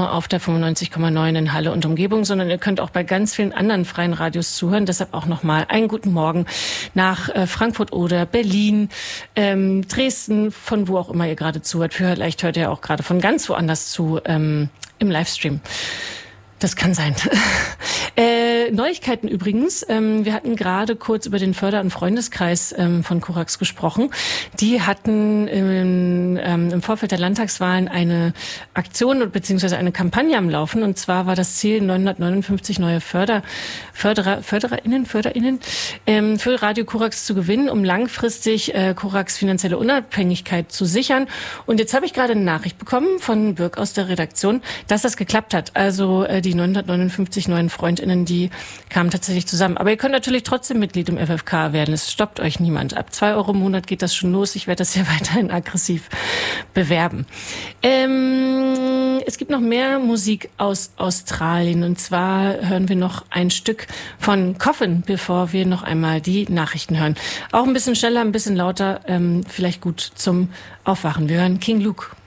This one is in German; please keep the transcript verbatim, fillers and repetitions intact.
nur auf der fünfundneunzig Komma neun in Halle und Umgebung, sondern ihr könnt auch bei ganz vielen anderen freien Radios zuhören. Deshalb auch nochmal einen guten Morgen nach äh, Frankfurt oder Berlin, ähm, Dresden, von wo auch immer ihr gerade zuhört. Vielleicht hört ihr auch gerade von ganz woanders zu ähm, im Livestream. Das kann sein. äh, Neuigkeiten übrigens. Ähm, wir hatten gerade kurz über den Förder- und Freundeskreis ähm, von Korax gesprochen. Die hatten im, ähm, im Vorfeld der Landtagswahlen eine Aktion bzw. eine Kampagne am Laufen. Und zwar war das Ziel, neunhundertneunundfünfzig neue Förder, Förderer, FördererInnen, FörderInnen ähm, für Radio Korax zu gewinnen, um langfristig äh, Korax finanzielle Unabhängigkeit zu sichern. Und jetzt habe ich gerade eine Nachricht bekommen von Birk aus der Redaktion, dass das geklappt hat. Also äh, die neunhundertneunundfünfzig neuen FreundInnen, die kamen tatsächlich zusammen. Aber ihr könnt natürlich trotzdem Mitglied im F F K werden. Es stoppt euch niemand. Ab zwei Euro im Monat geht das schon los. Ich werde das hier weiterhin aggressiv bewerben. Ähm, es gibt noch mehr Musik aus Australien. Und zwar hören wir noch ein Stück von Coffin, bevor wir noch einmal die Nachrichten hören. Auch ein bisschen schneller, ein bisschen lauter, ähm, vielleicht gut zum Aufwachen. Wir hören King Luke.